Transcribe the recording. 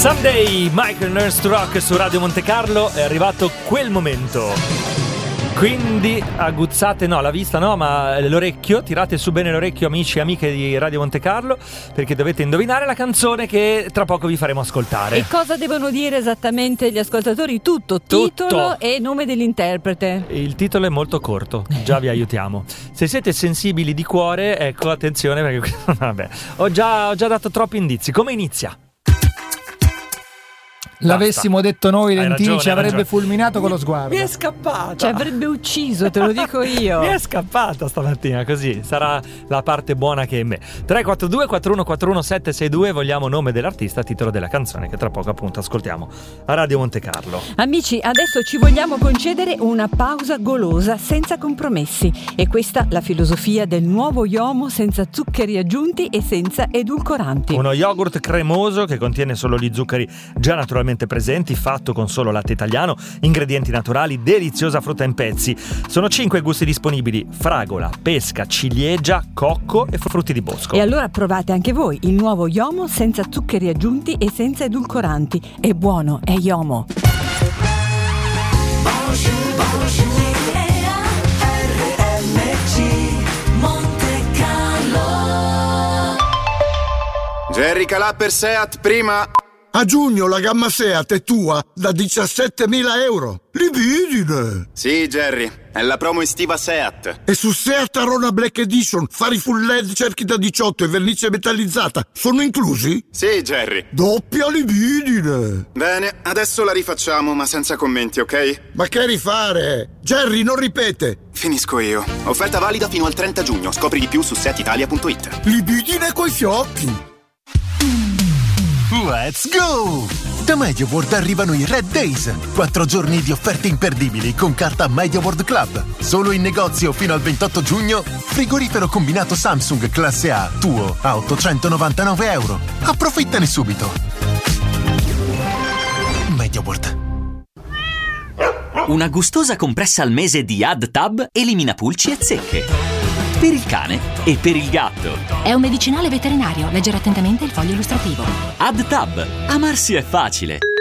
Someday, Michael Nurse to Rock su Radio Monte Carlo. È arrivato quel momento, quindi aguzzate, no, la vista no, ma l'orecchio, tirate su bene l'orecchio, amici e amiche di Radio Monte Carlo, perché dovete indovinare la canzone che tra poco vi faremo ascoltare. E cosa devono dire esattamente gli ascoltatori? Tutto. Titolo e nome dell'interprete. Il titolo è molto corto, già vi aiutiamo. Se siete sensibili di cuore, ecco, attenzione, perché vabbè, ho già dato troppi indizi. Come inizia? L'avessimo detto noi, Lentini ci avrebbe ragione. fulminato con lo sguardo. Mi è scappata. Ci avrebbe ucciso, te lo dico io. Mi è scappata stamattina, così sarà la parte buona che è in me. 342 4141 762, vogliamo nome dell'artista, titolo della canzone che tra poco appunto ascoltiamo a Radio Monte Carlo. Amici, adesso ci vogliamo concedere una pausa golosa senza compromessi. E questa la filosofia del nuovo Yomo, senza zuccheri aggiunti e senza edulcoranti. Uno yogurt cremoso che contiene solo gli zuccheri già naturalmente presenti, fatto con solo latte italiano, ingredienti naturali, deliziosa frutta in pezzi. Sono 5 gusti disponibili: fragola, pesca, ciliegia, cocco e frutti di bosco. E allora provate anche voi il nuovo Yomo senza zuccheri aggiunti e senza edulcoranti. È buono, è Yomo. Jerry Calà per Seat prima. A giugno la gamma Seat è tua da 17.000 euro. Libidine! Sì, Jerry, è la promo estiva Seat. E su Seat Arona Black Edition, fari full LED, cerchi da 18 e vernice metallizzata sono inclusi? Sì, Jerry. Doppia libidine! Bene, adesso la rifacciamo, ma senza commenti, ok? Ma che rifare? Jerry, non ripete! Finisco io. Offerta valida fino al 30 giugno. Scopri di più su seatitalia.it. Libidine coi fiocchi! Let's go! Da MediaWorld arrivano i Red Days, 4 giorni di offerte imperdibili con carta MediaWorld Club. Solo in negozio fino al 28 giugno, frigorifero combinato Samsung classe A, tuo, a 899 euro. Approfittane subito. MediaWorld. Una gustosa compressa al mese di AddTab elimina pulci e zecche. Per il cane e per il gatto. È un medicinale veterinario. Leggere attentamente il foglio illustrativo. AddTab. Amarsi è facile.